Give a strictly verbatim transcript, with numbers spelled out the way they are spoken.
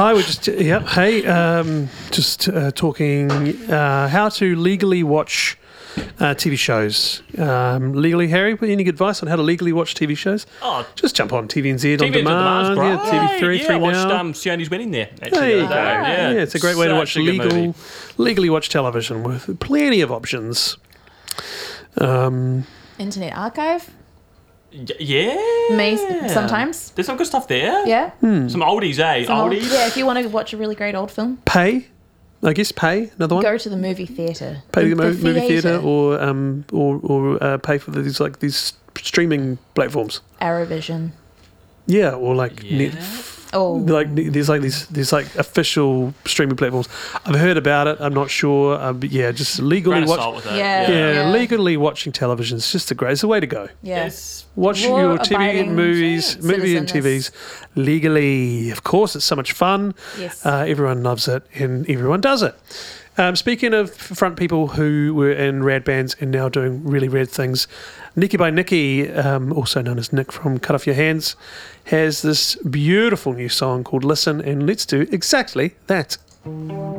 Hi, we're just yeah. Hey, um, just uh, talking uh, how to legally watch uh, T V shows. Um, legally, Harry, any advice on how to legally watch T V shows? Oh, Just jump on T V N Z on T V N Z demand. on demand, Yeah, T V three, yeah, three I watched now. um, Sione's Wedding there. Actually, There you the go. other day. Yeah, it's a great way to watch Such a good legal, movie. legally watch television with plenty of options. Um, Internet Archive. Y- Yeah. Me sometimes. There's some good stuff there. Yeah. Some oldies, eh? Some old- oldies. yeah, if you want to watch a really great old film, pay, I guess pay another one. go to the movie theatre. Pay the, mo- movie theatre theatre. or um or or uh, pay for these like these streaming platforms. Aravision. Yeah, or like Yeah. net, Oh. like there's like these there's like official streaming platforms. I've heard about it. I'm not sure. Um, but yeah, just legally Grain of watch. salt with it. Yeah. Yeah, Yeah. legally watching television is just a great. It's a way to go. Yeah. Yes. Watch your T V Law-abiding and movies, movie and T Vs citizens. legally. Of course, it's so much fun. Yes. Uh, everyone loves it and everyone does it. Um, speaking of front people who were in rad bands and now doing really rad things, Nikki by Nikki, um, also known as Nick from Cut Off Your Hands, has this beautiful new song called Listen, and let's do exactly that.